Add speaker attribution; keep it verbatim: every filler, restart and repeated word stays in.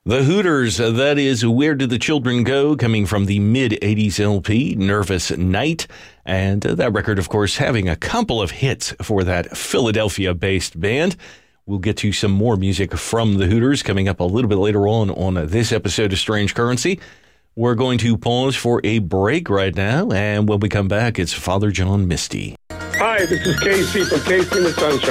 Speaker 1: The Hooters, uh, that is Where Did the Children Go, coming from the mid-eighties L P, Nervous Night. And uh, that record, of course, having a couple of hits for that Philadelphia-based band. We'll get to some more music from the Hooters coming up a little bit later on on uh, this episode of Strange Currency. We're going to pause for a break right now, and when we come back, it's Father John Misty.
Speaker 2: Hi, this is Casey from Casey and the Sunshine